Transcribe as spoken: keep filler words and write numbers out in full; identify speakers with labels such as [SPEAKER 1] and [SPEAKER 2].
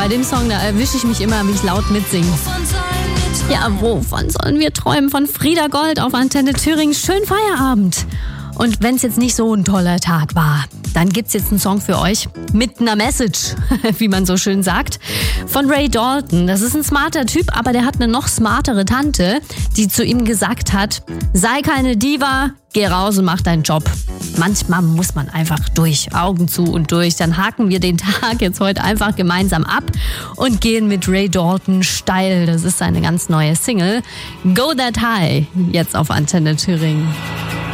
[SPEAKER 1] bei dem Song, da erwische ich mich immer, wie ich laut mitsinge. Ja, wovon sollen wir träumen? Von Frieda Gold auf Antenne Thüringen. Schönen Feierabend. Und wenn es jetzt nicht so ein toller Tag war, dann gibt's jetzt einen Song für euch mit einer Message, wie man so schön sagt, von Ray Dalton. Das ist ein smarter Typ, aber der hat eine noch smartere Tante, die zu ihm gesagt hat, sei keine Diva, geh raus und mach deinen Job. Manchmal muss man einfach durch, Augen zu und durch. Dann haken wir den Tag jetzt heute einfach gemeinsam ab und gehen mit Ray Dalton steil. Das ist seine ganz neue Single. Go That High, jetzt auf Antenne Thüringen.